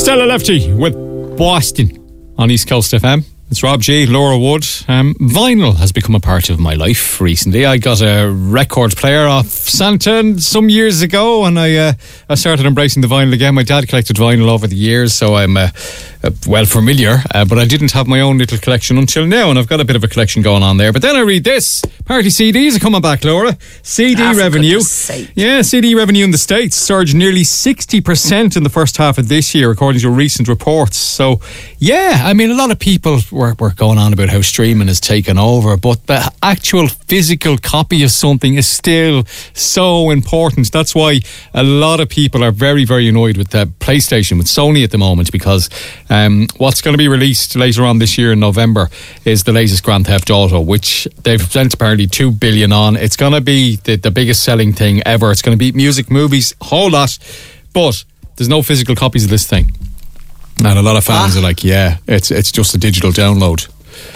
Stella Lefty with Boston on East Coast FM. It's Rob G, Laura Wood. Vinyl has become a part of my life recently. I got a record player off Santa some years ago, and I started embracing the vinyl again. My dad collected vinyl over the years, so I'm well familiar, but I didn't have my own little collection until now, and I've got a bit of a collection going on there. But then I read this. Party CDs are coming back, Laura. CD revenue. Yeah, CD revenue in the States surged nearly 60% in the first half of this year, according to recent reports. So, yeah, I mean, a lot of people were going on about how streaming has taken over, but the actual physical copy of something is still so important. That's why a lot of people are very, very annoyed with the PlayStation, with Sony at the moment, because what's going to be released later on this year in November is the latest Grand Theft Auto, which they've spent apparently $2 billion on. It's going to be the biggest selling thing ever. It's going to beat music, movies, a whole lot, but there's no physical copies of this thing. And a lot of fans are like, yeah, it's just a digital download.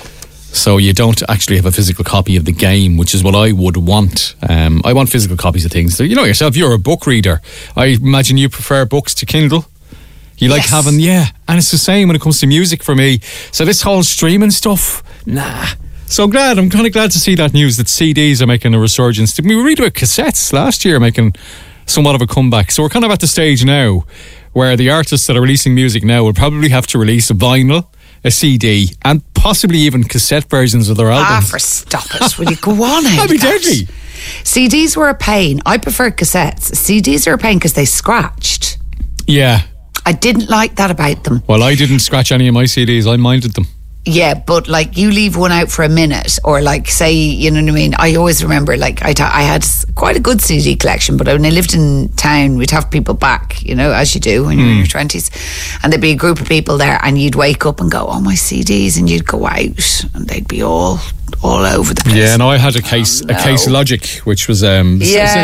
So you don't actually have a physical copy of the game, which is what I would want. I want physical copies of things. So, you know yourself, you're a book reader. I imagine you prefer books to Kindle. You like having, and it's the same when it comes to music for me. So this whole streaming stuff, nah. So I'm kind of glad to see that news that CDs are making a resurgence. Didn't we read about cassettes last year making somewhat of a comeback? So we're kind of at the stage now where the artists that are releasing music now will probably have to release a vinyl, a CD, and possibly even cassette versions of their albums. Stop it. Will you go on? That'd be deadly. CDs were a pain. I prefer cassettes. CDs are a pain because they scratched. Yeah. I didn't like that about them. Well, I didn't scratch any of my CDs. I minded them. Yeah, but like you leave one out for a minute, or like say, you know what I mean? I always remember, like I had quite a good CD collection, but when I lived in town, we'd have people back, you know, as you do when you're in your 20s, and there'd be a group of people there, and you'd wake up and go, oh, my CDs, and you'd go out, and they'd be all over the place. Yeah, no, I had a case of Logic, which was with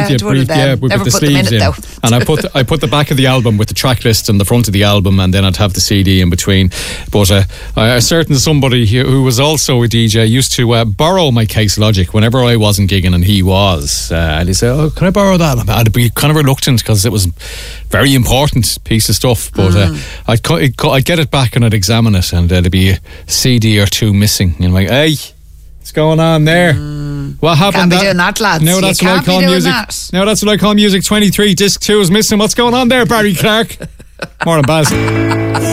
the sleeves in, and I put the back of the album with the track list and the front of the album, and then I'd have the CD in between. But a certain somebody who was also a DJ used to borrow my Case Logic whenever I wasn't gigging and he was, and he'd say, oh, can I borrow that? And I'd be kind of reluctant because it was a very important piece of stuff, but I'd get it back and I'd examine it, and there'd be a CD or two missing, and I'm like, hey, what's going on there? What happened? Can't be doing that, lads. No, that's what I call music. No, that's what I call music. 23 disc 2 is missing. What's going on there, Barry Clark? Morning, Baz.